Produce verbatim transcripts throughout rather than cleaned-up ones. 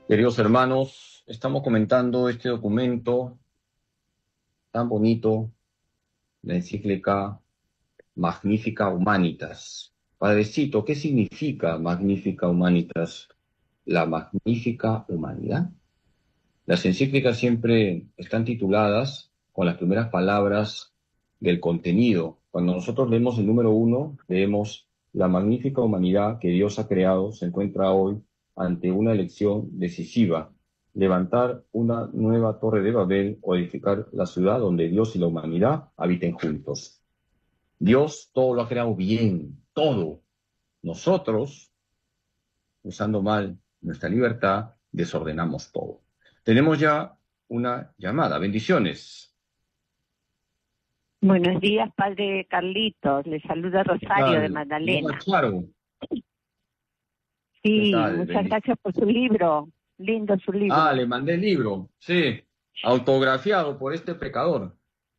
Queridos hermanos, estamos comentando este documento tan bonito, la encíclica Magnifica Humanitas. Padrecito, ¿qué significa Magnifica Humanitas? La magnífica humanidad. Las encíclicas siempre están tituladas con las primeras palabras del contenido. Cuando nosotros leemos el número uno, leemos la magnífica humanidad que Dios ha creado se encuentra hoy ante una elección decisiva: levantar una nueva torre de Babel o edificar la ciudad donde Dios y la humanidad habiten juntos. Dios todo lo ha creado bien, todo. Nosotros, usando mal nuestra libertad, desordenamos todo. Tenemos ya una llamada. Bendiciones. Buenos días, padre Carlitos. Le saluda ¿Qué Rosario de tal? Señora Magdalena. Charo. ¿Qué Sí, tal? muchas Bendiciones. gracias por su libro. Lindo su Ah, libro. le mandé el libro. Sí, autografiado por este pecador.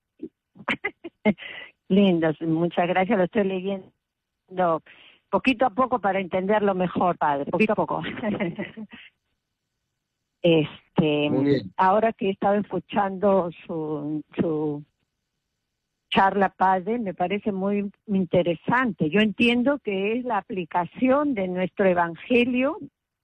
Lindo, muchas gracias. Lo estoy leyendo poquito a poco para entenderlo mejor, padre. Poquito a poco. este, Muy bien. ahora que he estado escuchando su, su charla, padre, me parece muy interesante. Yo entiendo que es la aplicación de nuestro evangelio.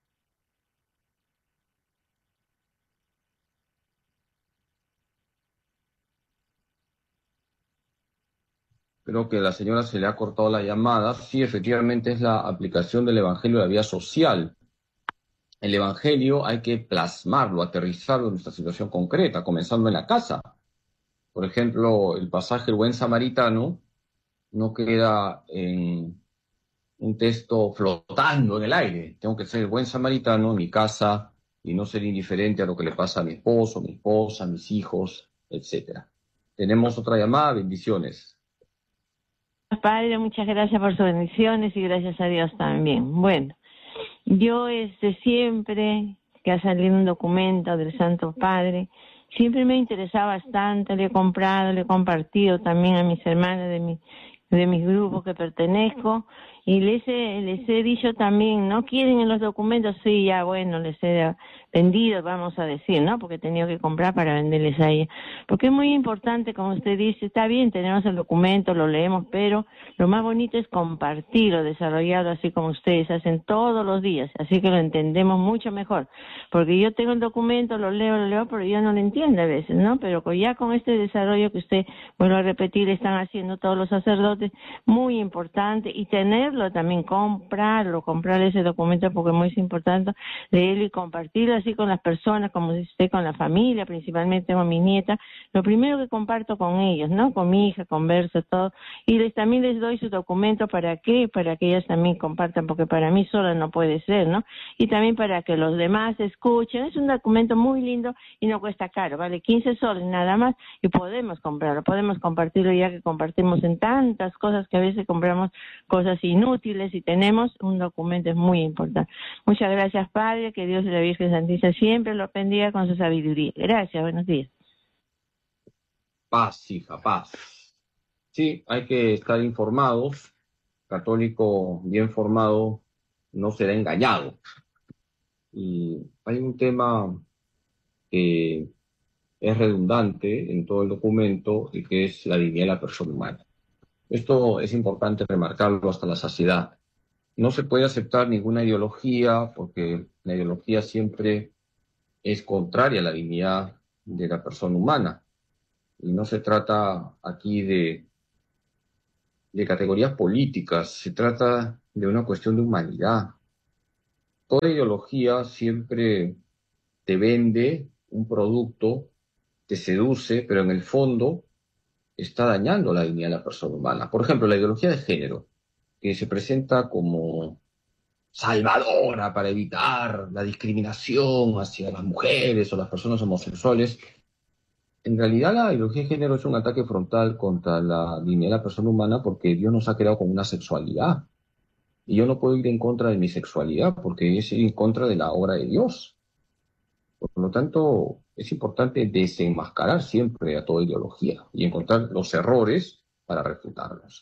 Creo que a la señora se le ha cortado la llamada. Sí, efectivamente es la aplicación del Evangelio de la vida social. El Evangelio hay que plasmarlo, aterrizarlo en nuestra situación concreta, comenzando en la casa. Por ejemplo, el pasaje El buen samaritano no queda en un texto flotando en el aire. Tengo que ser el buen samaritano en mi casa y no ser indiferente a lo que le pasa a mi esposo, mi esposa, mis hijos, etcétera. Tenemos otra llamada. Bendiciones. Padre, muchas gracias por sus bendiciones y gracias a Dios también. Bueno, yo desde siempre que ha salido un documento del Santo Padre, siempre me interesaba bastante, le he comprado, le he compartido también a mis hermanas de mi, de mis grupos que pertenezco, y les he, les he dicho también, ¿no quieren en los documentos? Sí, ya bueno, les he vendido, vamos a decir, ¿no? Porque he tenido que comprar para venderles a ella. Porque es muy importante, como usted dice, está bien, tenemos el documento, lo leemos, pero lo más bonito es compartirlo, desarrollarlo así como ustedes hacen todos los días, así que lo entendemos mucho mejor. Porque yo tengo el documento, lo leo, lo leo, pero yo no lo entiendo a veces, ¿no? Pero ya con este desarrollo que usted, vuelvo a repetir, están haciendo todos los sacerdotes, muy importante, y tenerlo también, comprarlo, comprar ese documento, porque es muy importante leerlo y compartirlo así con las personas, como dice usted, con la familia, principalmente con mi nieta. Lo primero que comparto con ellos, ¿no? Con mi hija, converso, todo, y les, también les doy su documento. ¿Para qué? Para que ellas también compartan, porque para mí sola no puede ser, ¿no? Y también para que los demás escuchen. Es un documento muy lindo y no cuesta caro, vale quince soles nada más, y podemos comprarlo, podemos compartirlo, ya que compartimos en tantas cosas que a veces compramos cosas inútiles, y tenemos un documento, es muy importante. Muchas gracias, Padre, que Dios y la Virgen Santísima siempre lo bendiga con su sabiduría. Gracias, buenos días. Paz, hija, paz. Sí, hay que estar informados. Católico bien formado no será engañado. Y hay un tema que es redundante en todo el documento y que es la dignidad de la persona humana. Esto es importante remarcarlo hasta la saciedad. No se puede aceptar ninguna ideología porque la ideología siempre es contraria a la dignidad de la persona humana. Y no se trata aquí de, de categorías políticas, se trata de una cuestión de humanidad. Toda ideología siempre te vende un producto, te seduce, pero en el fondo está dañando la dignidad de la persona humana. Por ejemplo, la ideología de género, que se presenta como salvadora para evitar la discriminación hacia las mujeres o las personas homosexuales. En realidad la ideología de género es un ataque frontal contra la dignidad de la persona humana, porque Dios nos ha creado con una sexualidad. Y yo no puedo ir en contra de mi sexualidad porque es ir en contra de la obra de Dios. Por lo tanto, es importante desenmascarar siempre a toda ideología y encontrar los errores para refutarlos.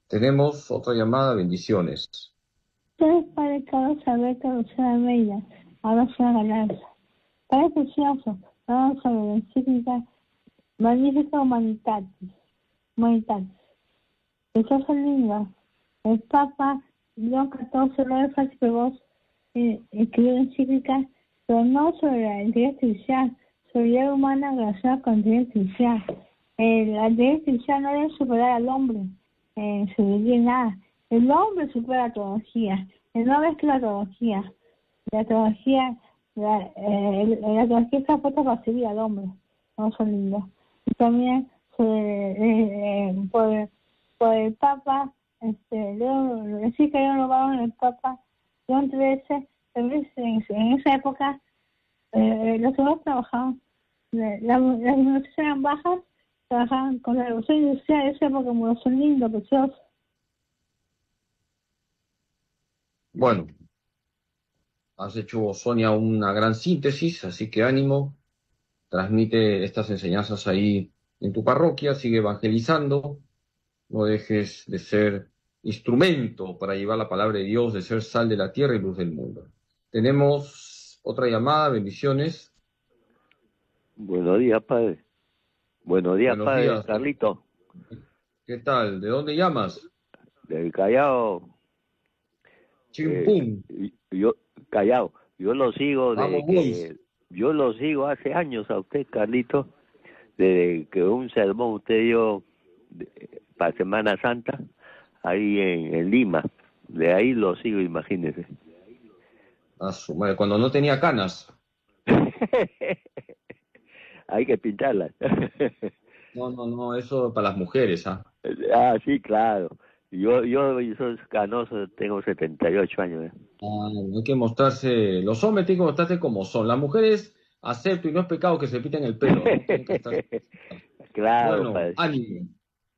Tenemos otra llamada. Bendiciones. Soy padre Carlos Alberto Lucía Almeida. ahora sea ganancia. Padre precioso, vamos a la encíclica Magnificat Humanitatis, Humanitatis. Precioso lindo. El Papa León catorce no es fácil que vos eh, escribió encíclica, pero no sobre la identidad artificial, sobre la vida humana relacionada con la identidad artificial. Eh, la identidad artificial no debe superar al hombre, eh, se diría nada. El hombre supera la tecnología, el hombre es la tecnología. La tecnología, la, eh, la tecnología está puesta para servir al hombre, no son lindos. Y también sobre, eh, eh, por, por el Papa, este, León, decir que León lo en el Papa, León trece, en, en esa época, eh, los hombres trabajaban, la, la, las universidades eran bajas, trabajaban con la revolución industrial de esa época, como son lindos, preciosos. Bueno, has hecho, Sonia, una gran síntesis, así que ánimo, transmite estas enseñanzas ahí en tu parroquia, sigue evangelizando, no dejes de ser instrumento para llevar la palabra de Dios, de ser sal de la tierra y luz del mundo. Tenemos otra llamada, bendiciones. Buenos días, padre. Buenos días, Buenos padre, días. Carlito. ¿Qué tal? ¿De dónde llamas? Del Callao. Chimpún. Eh, yo, Callao. Yo lo sigo desde Vamos, que... boys. Yo lo sigo hace años a usted, Carlito, desde que un sermón usted dio de, para Semana Santa, ahí en, en Lima. De ahí lo sigo, imagínese. A su madre, cuando no tenía canas. Hay que pintarlas. No, no, no, eso para las mujeres, ¿ah? Ah, sí, claro. Yo, yo, yo soy canoso, tengo setenta y ocho años. ¿eh? Ah, hay que mostrarse, los hombres tienen que mostrarse como son. Las mujeres, acepto y no es pecado que se piten el pelo, ¿no? Tienen que estar... Claro, Bueno, padre. ánimo.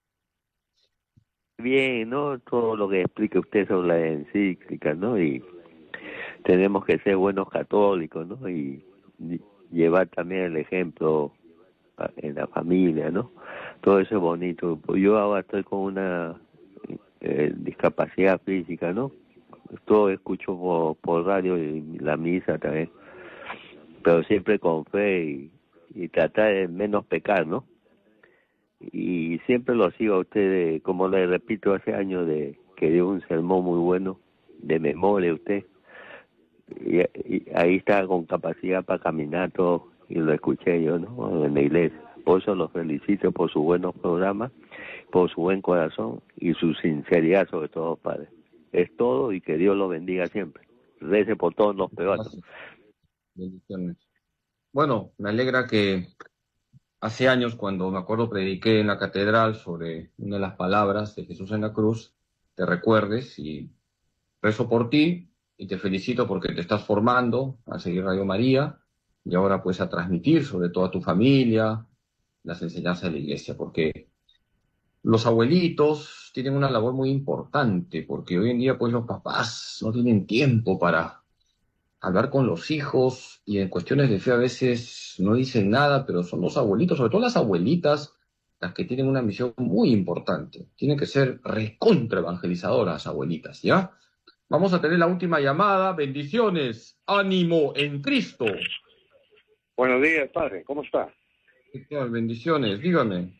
Bien, ¿no? Todo lo que explica usted sobre la encíclica, ¿no? Y tenemos que ser buenos católicos, ¿no? Y, y llevar también el ejemplo en la familia, ¿no? Todo eso es bonito. Yo ahora estoy con una eh, discapacidad física, ¿no? Todo escucho por, por radio y la misa también, pero siempre con fe y, y tratar de menos pecar, ¿no? Y siempre lo sigo a usted, como le repito, hace años de que dio un sermón muy bueno, de memoria usted, y, y ahí está con capacidad para caminar todo, y lo escuché yo, ¿no? En la iglesia. Por eso lo felicito por sus buenos programas, por su buen corazón y su sinceridad sobre todo, padre. Es todo y que Dios lo bendiga siempre. Rece por todos los peruanos. Bendiciones. Bueno, me alegra que hace años, cuando me acuerdo prediqué en la catedral sobre una de las palabras de Jesús en la cruz, te recuerdes, y rezo por ti y te felicito porque te estás formando a seguir Radio María y ahora pues a transmitir sobre todo a tu familia las enseñanzas de la iglesia, porque los abuelitos tienen una labor muy importante, porque hoy en día pues los papás no tienen tiempo para hablar con los hijos y en cuestiones de fe a veces no dicen nada, pero son los abuelitos, sobre todo las abuelitas, las que tienen una misión muy importante. Tienen que ser recontra evangelizadoras, abuelitas, ¿ya? Vamos a tener la última llamada. Bendiciones. Ánimo en Cristo. Buenos días, padre. ¿Cómo está? ¿Qué tal? Bendiciones. Dígame.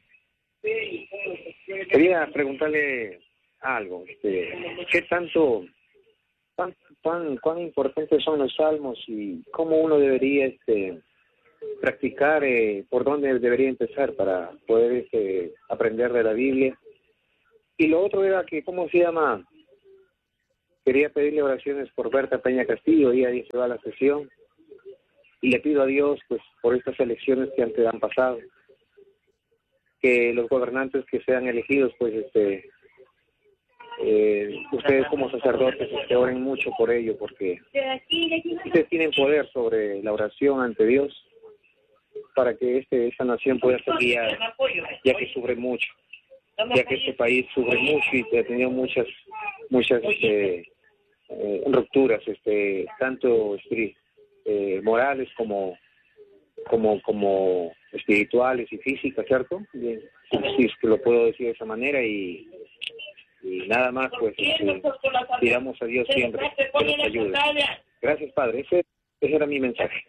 Quería preguntarle algo. Este, ¿Qué tanto, cuán, cuán, cuán importantes son los salmos y cómo uno debería este, practicar, eh, por dónde debería empezar para poder este, aprender de la Biblia? Y lo otro era que, ¿cómo se llama? Quería pedirle oraciones por Berta Peña Castillo. Ella se va a la sesión y le pido a Dios pues por estas elecciones que antes han pasado, que los gobernantes que sean elegidos pues este eh, ustedes como sacerdotes este, oren mucho por ello, porque ustedes tienen poder sobre la oración ante Dios para que este esta nación pueda ser guiada, ya que sufre mucho, ya que este país sufre mucho y ha tenido muchas muchas este, eh, rupturas, este tanto eh, morales como como como espirituales y físicas, ¿cierto? Bien, si es que lo puedo decir de esa manera, y, y nada más, pues este, pidamos a Dios siempre que nos ayude. Gracias, Padre. Ese Ese era mi mensaje.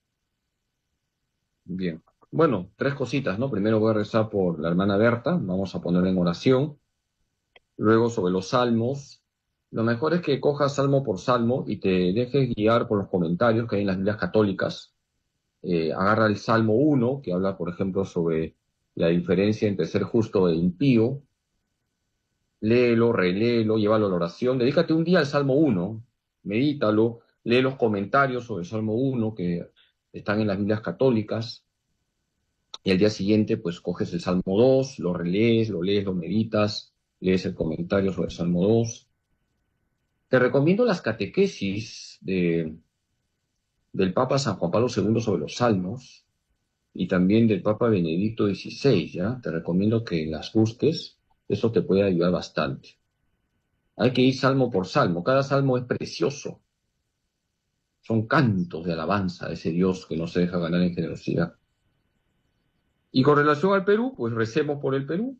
Bien. Bueno, tres cositas, ¿no? Primero voy a rezar por la hermana Berta, vamos a ponerla en oración. Luego sobre los salmos. Lo mejor es que cojas salmo por salmo y te dejes guiar por los comentarios que hay en las Biblias católicas. Eh, agarra el Salmo uno, que habla, por ejemplo, sobre la diferencia entre ser justo e impío. Léelo, reléelo, llévalo a la oración. Dedícate un día al Salmo uno, medítalo, lee los comentarios sobre el Salmo uno que están en las Biblias católicas. Y al día siguiente, pues, coges el Salmo dos, lo relees, lo lees, lo meditas, lees el comentario sobre el Salmo dos. Te recomiendo las catequesis de, del Papa San Juan Pablo segundo sobre los Salmos y también del Papa Benedicto dieciséis, ¿ya? Te recomiendo que las busques, eso te puede ayudar bastante. Hay que ir salmo por salmo, cada salmo es precioso. Son cantos de alabanza a ese Dios que no se deja ganar en generosidad. Y con relación al Perú, pues recemos por el Perú.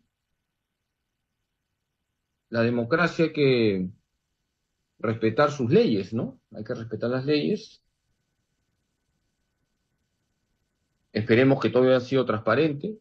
La democracia hay que respetar sus leyes, ¿no? Hay que respetar las leyes. Esperemos que todo haya sido transparente.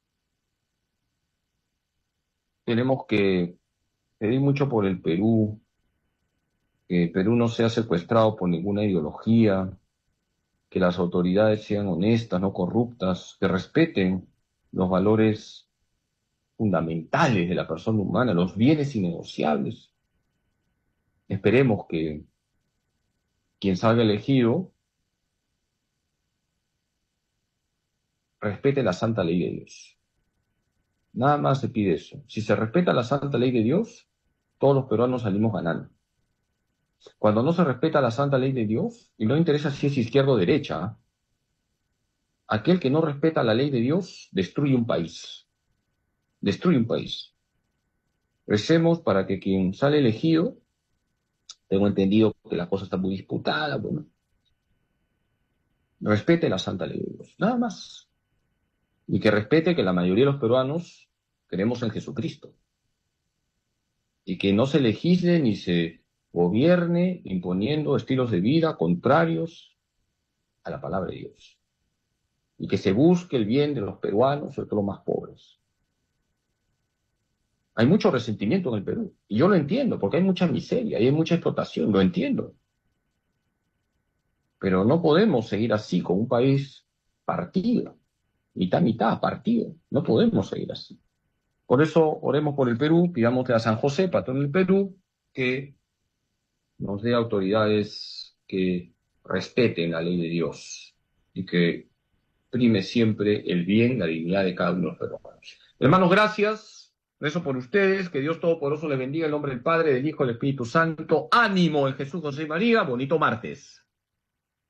Tenemos que pedir mucho por el Perú, que el Perú no sea secuestrado por ninguna ideología, que las autoridades sean honestas, no corruptas, que respeten los valores fundamentales de la persona humana, los bienes innegociables. Esperemos que quien salga elegido respete la santa ley de Dios. Nada más se pide eso. Si se respeta la santa ley de Dios, todos los peruanos salimos ganando. Cuando no se respeta la santa ley de Dios, y no interesa si es izquierda o derecha, aquel que no respeta la ley de Dios destruye un país. Destruye un país. Recemos para que quien sale elegido, tengo entendido que la cosa está muy disputada, bueno, respete la santa ley de Dios, nada más. Y que respete que la mayoría de los peruanos creemos en Jesucristo. Y que no se legisle ni se gobierne imponiendo estilos de vida contrarios a la palabra de Dios. Y que se busque el bien de los peruanos, sobre todo los más pobres. Hay mucho resentimiento en el Perú, y yo lo entiendo, porque hay mucha miseria, y hay mucha explotación, lo entiendo. Pero no podemos seguir así, con un país partido, mitad, mitad, partido. No podemos seguir así. Por eso oremos por el Perú, pidámosle a San José, patrón del Perú, que nos dé autoridades que respeten la ley de Dios y que prime siempre el bien, la dignidad de cada uno de los peruanos. Hermanos, gracias. Rezo por ustedes. Que Dios Todopoderoso les bendiga en nombre del Padre, del Hijo y del Espíritu Santo. Ánimo en Jesús, José y María. Bonito martes.